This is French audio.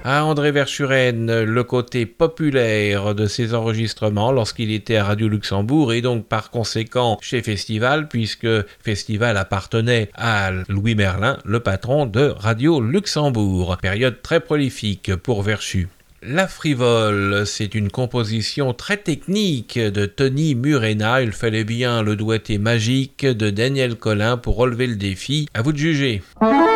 À André Verschuren le côté populaire de ses enregistrements lorsqu'il était à Radio Luxembourg et donc par conséquent chez Festival, puisque Festival appartenait à Louis Merlin, le patron de Radio Luxembourg. Période très prolifique pour Verschu. La Frivole, c'est une composition très technique de Tony Murena. Il fallait bien le doigté magique de Daniel Collin pour relever le défi. À vous de juger.